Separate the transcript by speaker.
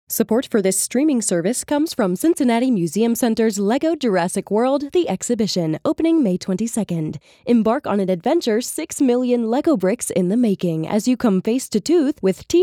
Speaker 1: Support for this streaming service comes from Cincinnati Museum Center's Lego Jurassic World: The Exhibition, opening May 22nd. Embark on an adventure 6 million Lego bricks in the making as you come face to tooth with Team